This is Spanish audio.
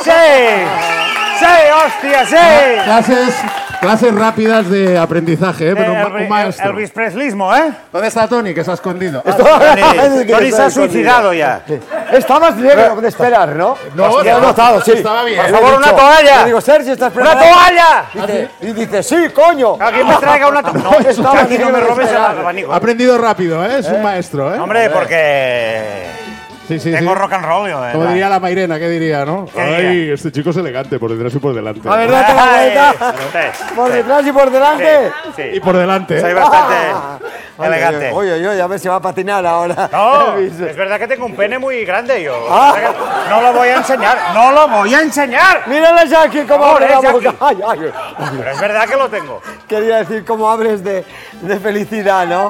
¡Sí! ¡Sí, hostia, sí! Clases rápidas de aprendizaje, pero un maestro. Elvis Preslismo, ¿eh? ¿Dónde está Tony? Que se ha escondido. Tony se ha suicidado ya. Estabas bien de esperar, ¿no? No, ya he notado, sí. estaba bien. Por favor, una toalla. Le digo, Sergi, ¿estás ¡Una preparado? toalla! Y dice, sí, coño. Que alguien me traiga una toalla. No, estaba que aquí no me bien robes el esperar. abanico. Ha aprendido rápido, ¿eh? Es un maestro, ¿eh? Hombre, porque Sí, sí, tengo sí. rock and roll, yo. Como diría la Mairena, ¿qué diría, no? ¿Qué Ay, este chico es elegante, por detrás y por delante. A ver, date la vuelta. Por detrás y por delante. Sí, Y por delante, ¿eh? soy bastante elegante. Oye, a ver si va a patinar ahora. No, es verdad que tengo un pene muy grande yo. Ah. No lo voy a enseñar, no lo voy a enseñar. Mírale, Jackie, cómo Ahora, abre la Jackie. boca. Ay. Pero es verdad que lo tengo. Quería decir cómo hables de felicidad, ¿no?